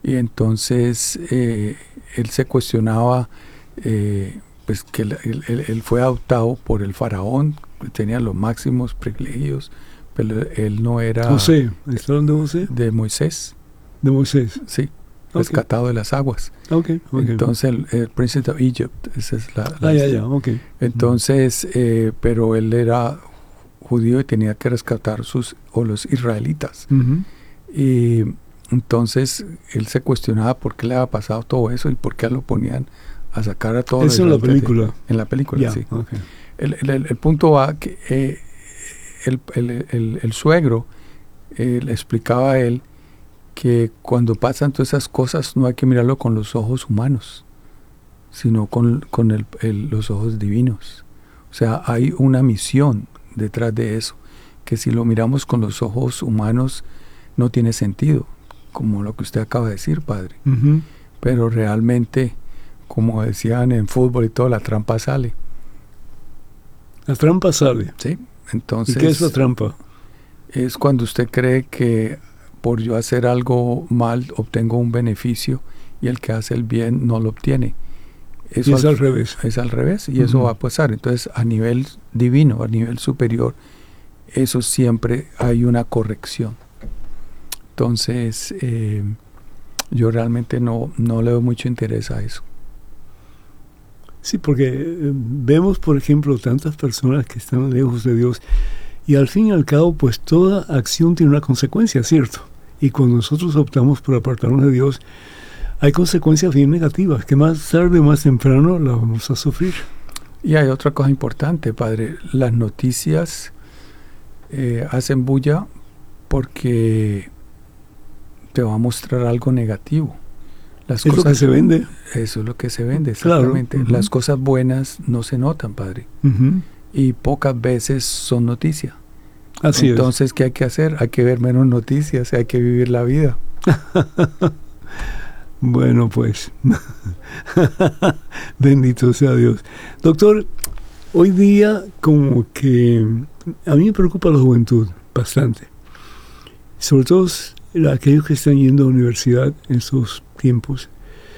Y entonces él se cuestionaba, pues que él fue adoptado por el faraón, que tenía los máximos privilegios, pero él no era... José, ¿está hablando de José? De Moisés. De Moisés. Sí, rescatado de las aguas. Okay. Entonces el Prince of Egypt, esa es la okay. Entonces, pero él era judío y tenía que rescatar los israelitas. Uh-huh. Y entonces él se cuestionaba por qué le había pasado todo eso y por qué lo ponían a sacar a todos. Eso en la película. En la película, yeah, sí. Okay. El punto va que el suegro le explicaba a él que cuando pasan todas esas cosas no hay que mirarlo con los ojos humanos, sino con los ojos divinos. O sea, hay una misión detrás de eso, que si lo miramos con los ojos humanos no tiene sentido, como lo que usted acaba de decir, padre. Uh-huh. Pero realmente, como decían en fútbol y todo, la trampa sale. La trampa sale. Sí, entonces... ¿Y qué es la trampa? Es cuando usted cree que por yo hacer algo mal obtengo un beneficio y el que hace el bien no lo obtiene. Eso y es al revés. Es al revés y eso va a pasar. Entonces, a nivel divino, a nivel superior, eso siempre hay una corrección. Entonces, yo realmente no le doy mucho interés a eso. Sí, porque vemos, por ejemplo, tantas personas que están lejos de Dios y al fin y al cabo, pues toda acción tiene una consecuencia, ¿cierto? Y cuando nosotros optamos por apartarnos de Dios, hay consecuencias bien negativas, que más tarde o más temprano las vamos a sufrir. Y hay otra cosa importante, padre. Las noticias hacen bulla porque te va a mostrar algo negativo. Es lo que se vende. Eso es lo que se vende, exactamente. Claro. Uh-huh. Las cosas buenas no se notan, padre. Uh-huh. Y pocas veces son noticia. Así Entonces, ¿qué hay que hacer? Hay que ver menos noticias, hay que vivir la vida. Bueno, pues, bendito sea Dios. Doctor, hoy día como que a mí me preocupa la juventud bastante. Sobre todo aquellos que están yendo a la universidad en estos tiempos.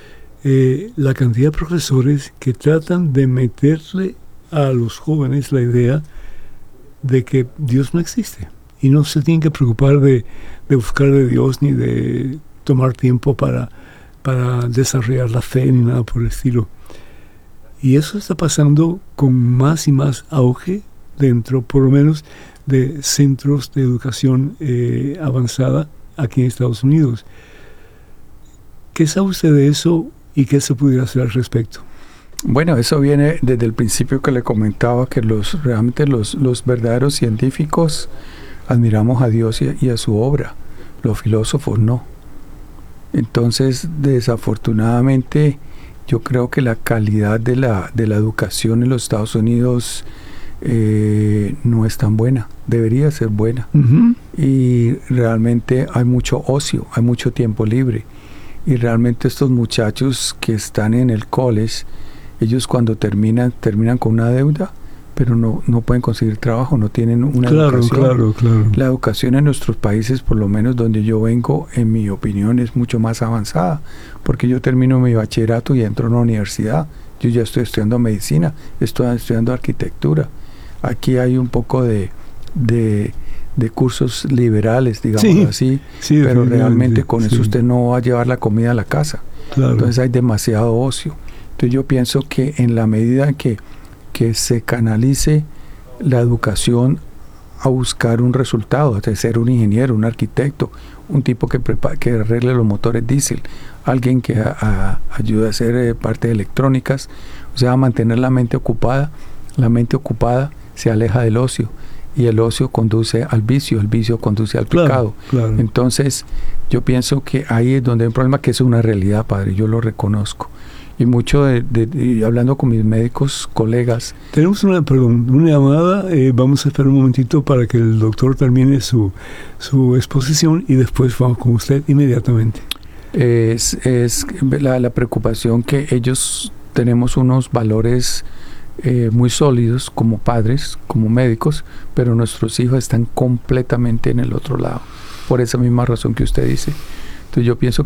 La cantidad de profesores que tratan de meterle a los jóvenes la idea de que Dios no existe y no se tienen que preocupar de buscar de Dios ni de tomar tiempo para desarrollar la fe ni nada por el estilo. Y eso está pasando con más y más auge dentro, por lo menos, de centros de educación avanzada aquí en Estados Unidos. ¿Qué sabe usted de eso y qué se pudiera hacer al respecto? Bueno, eso viene desde el principio que le comentaba, que realmente los verdaderos científicos admiramos a Dios y a su obra, los filósofos no. Entonces, desafortunadamente, yo creo que la calidad de la educación en los Estados Unidos no es tan buena, debería ser buena. Uh-huh. Y realmente hay mucho ocio, hay mucho tiempo libre. Y realmente estos muchachos que están en el college, ellos cuando terminan con una deuda, pero no pueden conseguir trabajo, no tienen una educación. Claro. La educación en nuestros países, por lo menos donde yo vengo, en mi opinión, es mucho más avanzada, porque yo termino mi bachillerato y entro a una universidad. Yo ya estoy estudiando medicina, estoy estudiando arquitectura. Aquí hay un poco de cursos liberales, digamos así, pero realmente con eso usted no va a llevar la comida a la casa. Claro. Entonces hay demasiado ocio. Entonces yo pienso que en la medida que se canalice la educación a buscar un resultado, de ser un ingeniero, un arquitecto, un tipo que arregle los motores diésel, alguien que ayude a hacer parte de electrónicas, o sea, a mantener la mente ocupada se aleja del ocio, y el ocio conduce al vicio, el vicio conduce al pecado. Claro. Entonces, yo pienso que ahí es donde hay un problema, que es una realidad, padre, yo lo reconozco. Y mucho hablando con mis médicos, colegas. Tenemos una llamada, vamos a esperar un momentito para que el doctor termine su exposición y después vamos con usted inmediatamente. Es la preocupación que ellos tenemos unos valores muy sólidos como padres, como médicos, pero nuestros hijos están completamente en el otro lado, por esa misma razón que usted dice. Entonces yo pienso